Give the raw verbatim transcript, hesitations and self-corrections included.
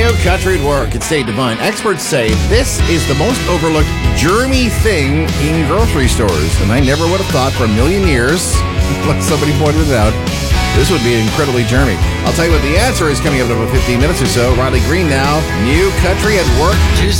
New Country at Work. It's Dave Devine. Experts say this is the most overlooked germy thing in grocery stores. And I never would have thought for a million years, like somebody pointed it out, this would be incredibly germy. I'll tell you what the answer is coming up in about fifteen minutes or so. Riley Green now. New Country at Work.